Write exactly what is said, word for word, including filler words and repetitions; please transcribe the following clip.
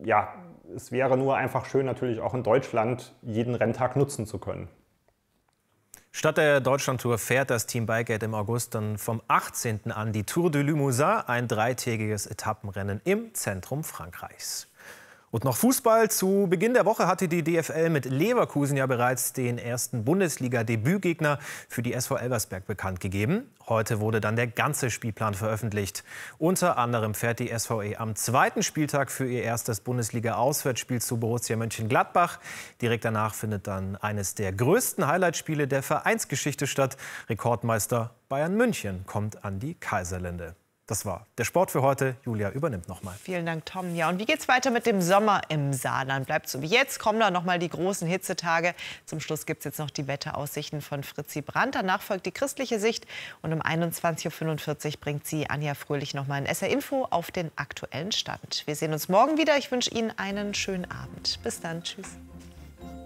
ja, es wäre nur einfach schön, natürlich auch in Deutschland jeden Renntag nutzen zu können. Statt der Deutschlandtour fährt das Team Bikegate im August dann vom achtzehnten an die Tour de Limousin, ein dreitägiges Etappenrennen im Zentrum Frankreichs. Und noch Fußball. Zu Beginn der Woche hatte die D F L mit Leverkusen ja bereits den ersten Bundesliga-Debütgegner für die S V Elversberg bekannt gegeben. Heute wurde dann der ganze Spielplan veröffentlicht. Unter anderem fährt die S V E am zweiten Spieltag für ihr erstes Bundesliga-Auswärtsspiel zu Borussia Mönchengladbach. Direkt danach findet dann eines der größten Highlightspiele der Vereinsgeschichte statt. Rekordmeister Bayern München kommt an die Kaiserlinde. Das war der Sport für heute. Julia übernimmt nochmal. Vielen Dank, Tom. Ja, und wie geht's weiter mit dem Sommer im Saarland? Bleibt so wie jetzt, kommen da noch mal die großen Hitzetage. Zum Schluss gibt es jetzt noch die Wetteraussichten von Fritzi Brandt. Danach folgt die christliche Sicht. Und um einundzwanzig Uhr fünfundvierzig bringt sie Anja Fröhlich noch mal ein S R-Info auf den aktuellen Stand. Wir sehen uns morgen wieder. Ich wünsche Ihnen einen schönen Abend. Bis dann. Tschüss.